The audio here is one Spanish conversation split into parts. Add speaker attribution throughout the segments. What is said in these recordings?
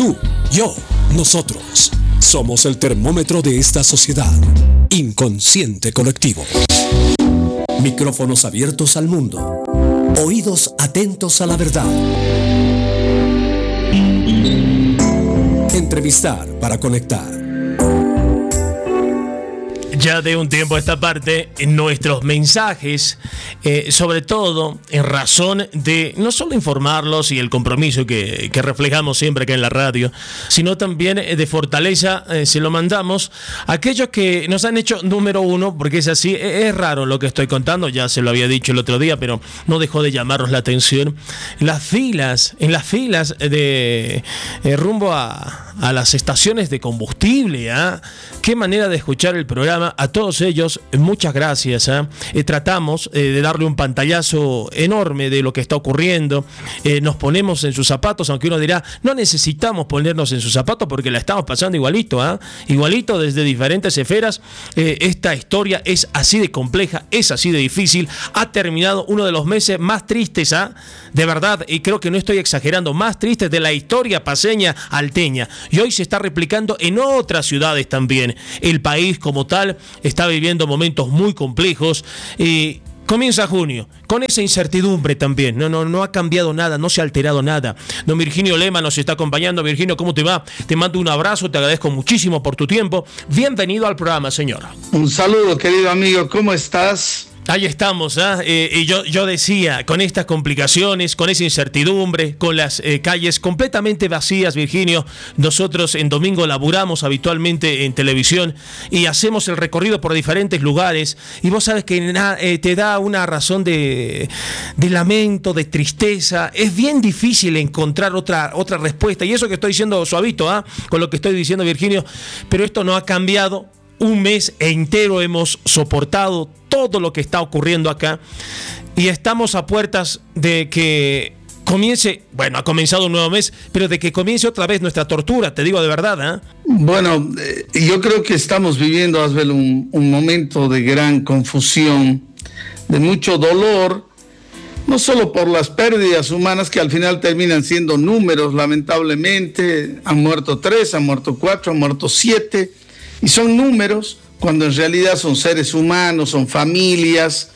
Speaker 1: Tú, yo, nosotros. Somos el termómetro de esta sociedad. Inconsciente colectivo. Micrófonos abiertos al mundo. Oídos atentos a la verdad. Entrevistar para conectar.
Speaker 2: Ya de un tiempo a esta parte, nuestros mensajes, sobre todo en razón de no solo informarlos y el compromiso que reflejamos siempre acá en la radio, sino también de fortaleza, se lo mandamos a aquellos que nos han hecho número uno, porque es así, es raro lo que estoy contando, ya se lo había dicho el otro día, pero no dejó de llamarnos la atención. En las filas de rumbo a las estaciones de combustible, qué manera de escuchar el programa. A todos ellos, muchas gracias. Tratamos de darle un pantallazo enorme de lo que está ocurriendo. Nos ponemos en sus zapatos, aunque uno dirá, no necesitamos ponernos en sus zapatos porque la estamos pasando igualito, igualito desde diferentes esferas. Esta historia es así de compleja, es así de difícil. Ha terminado uno de los meses más tristes, de verdad, y creo que no estoy exagerando, más tristes de la historia paceña alteña. Y hoy se está replicando en otras ciudades también. El país como tal está viviendo momentos muy complejos y comienza junio, con esa incertidumbre también. No ha cambiado nada, no se ha alterado nada. Don Virginio Lema nos está acompañando. Virginio, ¿cómo te va? Te mando un abrazo, te agradezco muchísimo por tu tiempo. Bienvenido al programa, señor.
Speaker 3: Un saludo, querido amigo, ¿cómo estás?
Speaker 2: Ahí estamos, y yo decía, con estas complicaciones, con esa incertidumbre, con las calles completamente vacías, Virginio, nosotros en domingo laburamos habitualmente en televisión y hacemos el recorrido por diferentes lugares, y vos sabes que te da una razón de lamento, de tristeza. Es bien difícil encontrar otra respuesta, y eso que estoy diciendo suavito, con lo que estoy diciendo, Virginio, pero esto no ha cambiado. Un mes entero hemos soportado todo lo que está ocurriendo acá y estamos a puertas de que comience, bueno, ha comenzado un nuevo mes, pero de que comience otra vez nuestra tortura, te digo de verdad.
Speaker 3: Bueno, yo creo que estamos viviendo, Asbel, un momento de gran confusión, de mucho dolor, no solo por las pérdidas humanas que al final terminan siendo números, lamentablemente. Han muerto 3, han muerto 4, han muerto 7. Y son números cuando en realidad son seres humanos, son familias.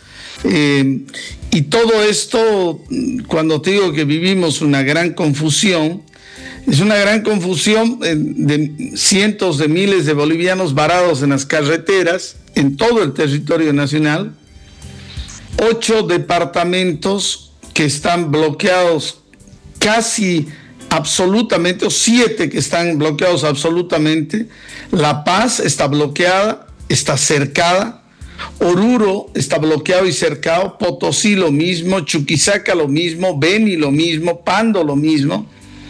Speaker 3: Y todo esto, cuando te digo que vivimos una gran confusión, es una gran confusión de cientos de miles de bolivianos varados en las carreteras, en todo el territorio nacional. 8 departamentos que están bloqueados casi absolutamente, o 7 que están bloqueados absolutamente. La Paz está bloqueada, está cercada. Oruro está bloqueado y cercado. Potosí lo mismo, Chuquisaca lo mismo, Beni lo mismo, Pando lo mismo,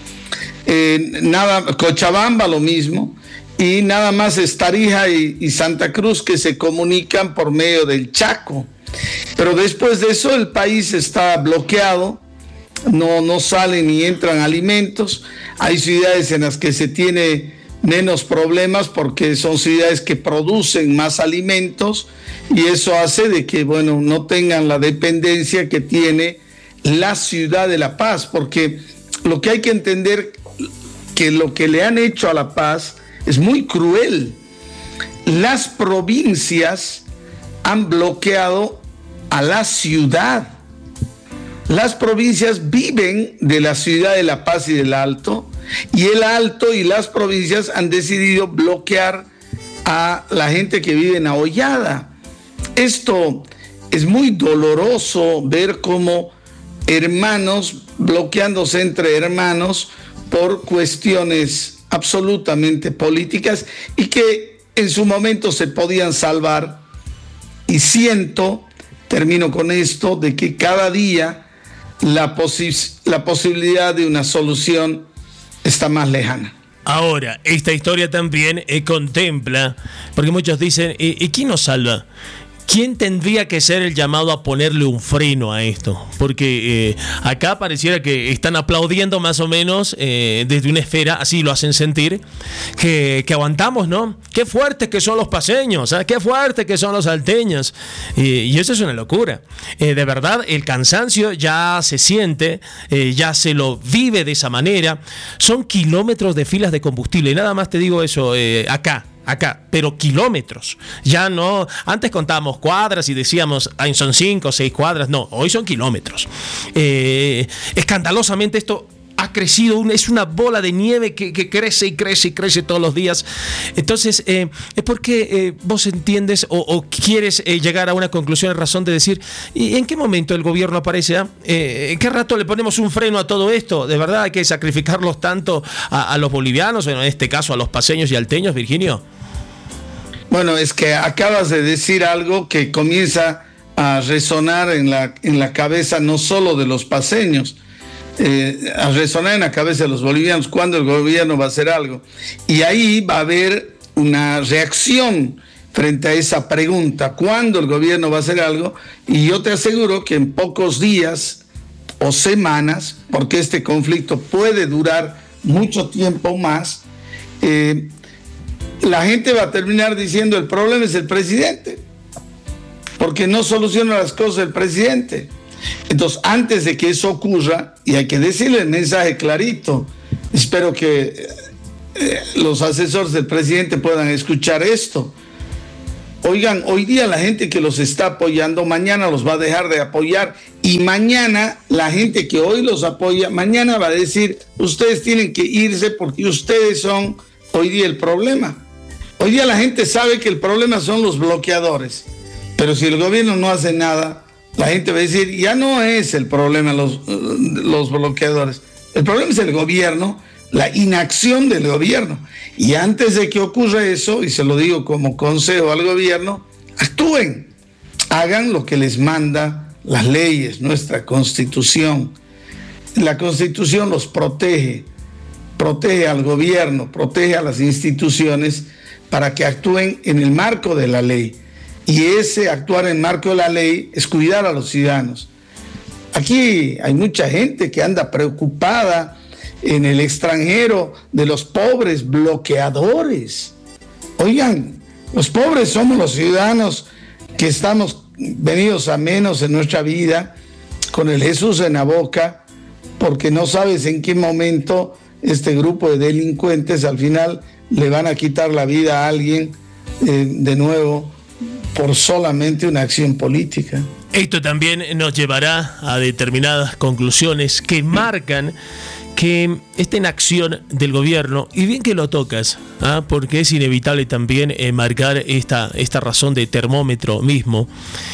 Speaker 3: Cochabamba lo mismo, y nada más es Tarija y Santa Cruz que se comunican por medio del Chaco. Pero después de eso el país está bloqueado. No salen ni entran alimentos. Hay ciudades en las que se tiene menos problemas porque son ciudades que producen más alimentos, y eso hace de que, bueno, no tengan la dependencia que tiene la ciudad de La Paz, porque lo que hay que entender que lo que le han hecho a La Paz es muy cruel. Las provincias han bloqueado a la ciudad. Las provincias viven de la ciudad de La Paz y del Alto, y el Alto y las provincias han decidido bloquear a la gente que vive en Ahollada. Esto es muy doloroso, ver cómo hermanos bloqueándose entre hermanos por cuestiones absolutamente políticas y que en su momento se podían salvar. Y termino con esto, de que cada día la posibilidad de una solución está más lejana.
Speaker 2: Ahora, esta historia también contempla, porque muchos dicen, ¿y quién nos salva? ¿quién tendría que ser el llamado a ponerle un freno a esto? Porque acá pareciera que están aplaudiendo más o menos desde una esfera, así lo hacen sentir, que aguantamos, ¿no? Qué fuertes que son los paceños, ¿eh? Qué fuertes que son los salteños. Y eso es una locura. De verdad, el cansancio ya se siente, ya se lo vive de esa manera. Son kilómetros de filas de combustible. Y nada más te digo eso, acá, pero kilómetros. Ya no, antes contábamos cuadras y decíamos, son 5 o 6 cuadras. No, hoy son kilómetros. Escandalosamente esto ha crecido, es una bola de nieve que crece y crece y crece todos los días. Entonces, es porque vos entiendes o quieres llegar a una conclusión en razón de decir, ¿y en qué momento el gobierno aparece? ¿Qué rato le ponemos un freno a todo esto? ¿De verdad hay que sacrificarlos tanto a los bolivianos, en este caso a los paceños y alteños, Virginio?
Speaker 3: Bueno, es que acabas de decir algo que comienza a resonar en la cabeza no solo de los paceños, a resonar en la cabeza de los bolivianos. ¿Cuándo el gobierno va a hacer algo? Y ahí va a haber una reacción frente a esa pregunta, ¿cuándo el gobierno va a hacer algo? Y yo te aseguro que en pocos días o semanas, porque este conflicto puede durar mucho tiempo más, la gente va a terminar diciendo el problema es el presidente, porque no soluciona las cosas el presidente. Entonces, antes de que eso ocurra, y hay que decirle el mensaje clarito, espero que los asesores del presidente puedan escuchar esto. Oigan, hoy día la gente que los está apoyando, mañana los va a dejar de apoyar, y mañana la gente que hoy los apoya, mañana va a decir, ustedes tienen que irse porque ustedes son hoy día el problema. Hoy día la gente sabe que el problema son los bloqueadores, pero si el gobierno no hace nada, la gente va a decir, ya no es el problema los bloqueadores, el problema es el gobierno, la inacción del gobierno. Y antes de que ocurra eso, y se lo digo como consejo al gobierno, actúen, hagan lo que les manda las leyes, nuestra Constitución. La Constitución los protege al gobierno, protege a las instituciones para que actúen en el marco de la ley. Y ese actuar en el marco de la ley es cuidar a los ciudadanos. Aquí hay mucha gente que anda preocupada en el extranjero de los pobres bloqueadores. Oigan, los pobres somos los ciudadanos que estamos venidos a menos en nuestra vida, con el Jesús en la boca, porque no sabes en qué momento este grupo de delincuentes al final le van a quitar la vida a alguien de nuevo por solamente una acción política.
Speaker 2: Esto también nos llevará a determinadas conclusiones que marcan que esta inacción del gobierno, y bien que lo tocas, porque es inevitable también marcar esta razón de termómetro mismo,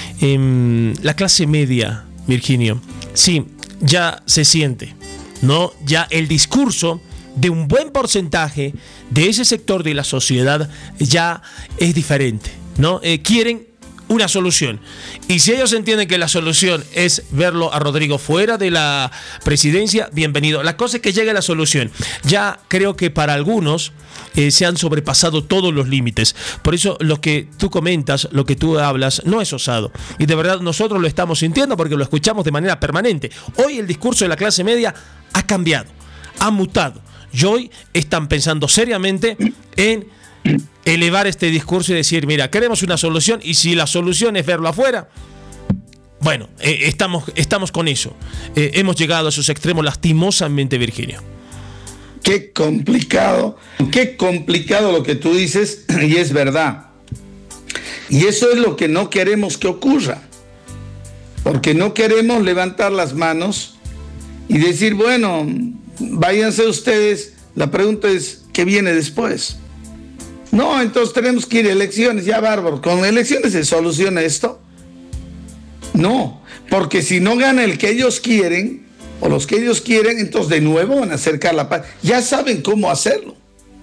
Speaker 2: la clase media, Virginio, sí, ya se siente, ¿no? Ya el discurso de un buen porcentaje de ese sector de la sociedad ya es diferente, ¿no? Quieren una solución. Y si ellos entienden que la solución es verlo a Rodrigo fuera de la presidencia, bienvenido. La cosa es que llegue la solución. Ya creo que para algunos se han sobrepasado todos los límites. Por eso lo que tú comentas, lo que tú hablas, no es osado. Y de verdad nosotros lo estamos sintiendo porque lo escuchamos de manera permanente. Hoy el discurso de la clase media ha cambiado, ha mutado. Y hoy están pensando seriamente en elevar este discurso y decir, mira, queremos una solución, y si la solución es verlo afuera, bueno, estamos con eso. Hemos llegado a esos extremos lastimosamente, Virginio.
Speaker 3: Qué complicado lo que tú dices, y es verdad. Y eso es lo que no queremos que ocurra, porque no queremos levantar las manos y decir, bueno, váyanse ustedes, la pregunta es, ¿qué viene después? No, entonces tenemos que ir a elecciones, ya bárbaro, ¿con elecciones se soluciona esto? No, porque si no gana el que ellos quieren, o los que ellos quieren, entonces de nuevo van a acercar la paz. Ya saben cómo hacerlo,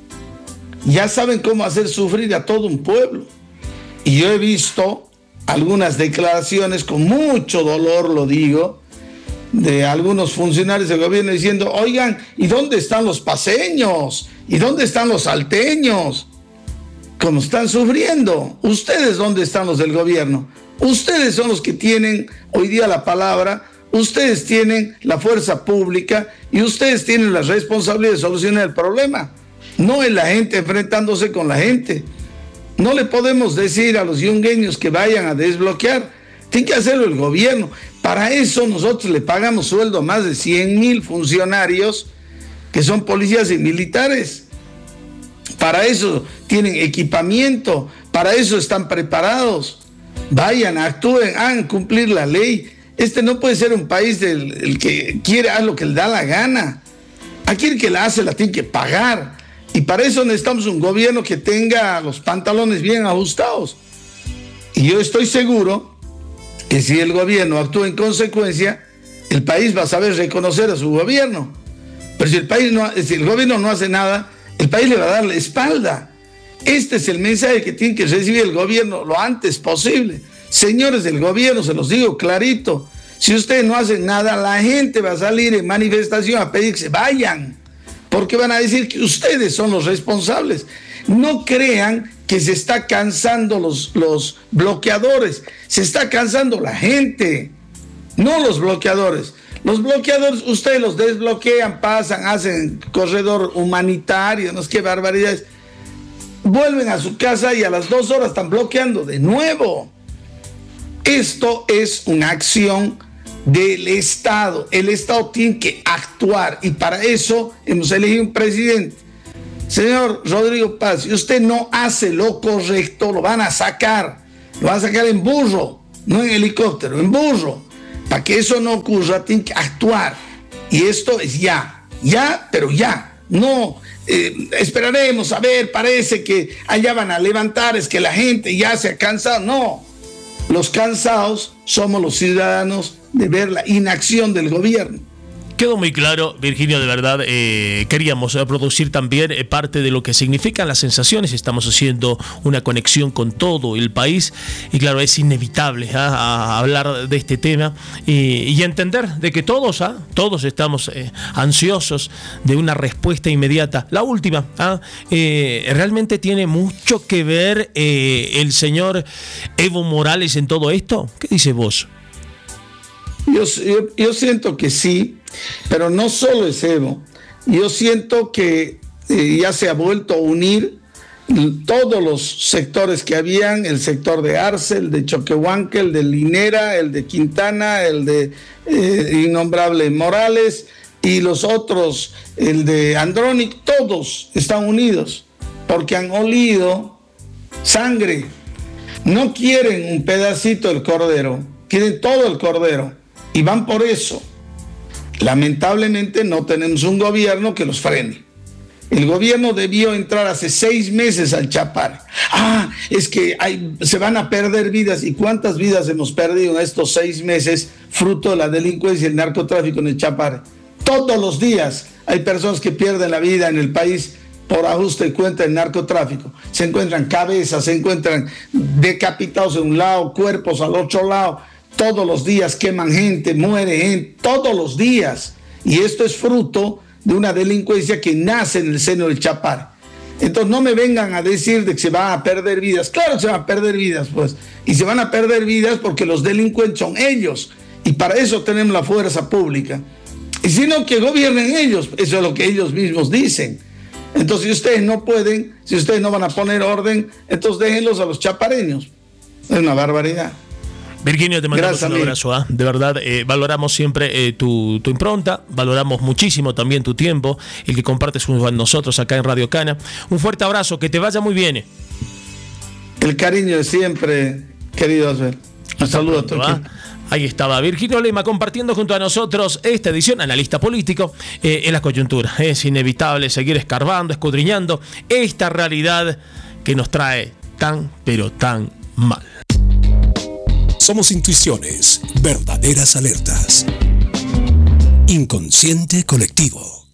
Speaker 3: ya saben cómo hacer sufrir a todo un pueblo. Y yo he visto algunas declaraciones, con mucho dolor lo digo, de algunos funcionarios del gobierno diciendo, oigan, ¿y dónde están los paceños? ¿Y dónde están los salteños? como están sufriendo. ¿Ustedes dónde están los del gobierno? Ustedes son los que tienen hoy día la palabra, ustedes tienen la fuerza pública y ustedes tienen la responsabilidad de solucionar el problema. No es la gente enfrentándose con la gente. No le podemos decir a los yungueños que vayan a desbloquear. Tiene que hacerlo el gobierno. Para eso nosotros le pagamos sueldo a más de 100,000 funcionarios que son policías y militares. Para eso tienen equipamiento, para eso están preparados. Vayan, actúen, hagan cumplir la ley. Este no puede ser un país del que quiere hacer lo que le da la gana. Aquí el que la hace la tiene que pagar. Y para eso necesitamos un gobierno que tenga los pantalones bien ajustados. Y yo estoy seguro que si el gobierno actúa en consecuencia, el país va a saber reconocer a su gobierno. Pero si el gobierno no hace nada, el país le va a dar la espalda. Este es el mensaje que tiene que recibir el gobierno lo antes posible. Señores del gobierno, se los digo clarito, si ustedes no hacen nada, la gente va a salir en manifestación a pedir que se vayan, porque van a decir que ustedes son los responsables. No crean que se está cansando los bloqueadores, se está cansando la gente, no los bloqueadores. Los bloqueadores, ustedes los desbloquean, pasan, hacen corredor humanitario, no sé qué barbaridades. Vuelven a su casa y a las 2 horas están bloqueando de nuevo. Esto es una acción del Estado. El Estado tiene que actuar y para eso hemos elegido un presidente. Señor Rodrigo Paz, si usted no hace lo correcto, lo van a sacar. Lo van a sacar en burro, no en helicóptero, en burro. Para que eso no ocurra, tiene que actuar. Y esto es ya, pero ya. No, esperaremos, a ver, parece que allá van a levantar, es que la gente ya se ha cansado. No, los cansados somos los ciudadanos de ver la inacción del gobierno.
Speaker 2: Quedó muy claro, Virgilio, de verdad. Queríamos producir también parte de lo que significan las sensaciones. Estamos haciendo una conexión con todo el país y claro, es inevitable a hablar de este tema y entender de que todos estamos ansiosos de una respuesta inmediata. La última, ¿realmente tiene mucho que ver el señor Evo Morales en todo esto? ¿Qué dices vos?
Speaker 3: Yo siento que sí, pero no solo es Evo. Yo siento que ya se ha vuelto a unir todos los sectores que habían, el sector de Arce, el de Choquehuanca, el de Linera, el de Quintana, el de Innombrable Morales y los otros, el de Andrónico, todos están unidos porque han olido sangre. No quieren un pedacito del cordero, quieren todo el cordero. Y van por eso. Lamentablemente no tenemos un gobierno que los frene. El gobierno debió entrar hace 6 meses al Chapare. Es que se van a perder vidas. ¿Y cuántas vidas hemos perdido en estos 6 meses fruto de la delincuencia y el narcotráfico en el Chapare? Todos los días hay personas que pierden la vida en el país por ajuste de cuenta del narcotráfico. Se encuentran cabezas, se encuentran decapitados en un lado, cuerpos al otro lado. Todos los días queman gente, muere gente, todos los días. Y esto es fruto de una delincuencia que nace en el seno del Chapare. Entonces no me vengan a decir de que se van a perder vidas. Claro que se van a perder vidas, pues. Y se van a perder vidas porque los delincuentes son ellos. Y para eso tenemos la fuerza pública. Y si no, que gobiernen ellos. Eso es lo que ellos mismos dicen. Entonces si ustedes no pueden, si ustedes no van a poner orden, entonces déjenlos a los chapareños. Es una barbaridad.
Speaker 2: Virginio, te mandamos un abrazo, de verdad, valoramos siempre tu impronta, valoramos muchísimo también tu tiempo, el que compartes con nosotros acá en Radio Cana. Un fuerte abrazo, que te vaya muy bien.
Speaker 3: El cariño de siempre, querido Osvaldo. Un saludo a tu equipo.
Speaker 2: Ahí estaba Virgilio Lema compartiendo junto a nosotros esta edición, analista político, en la coyuntura. Es inevitable seguir escarbando, escudriñando esta realidad que nos trae tan, pero tan mal.
Speaker 1: Somos intuiciones, verdaderas alertas. Inconsciente colectivo.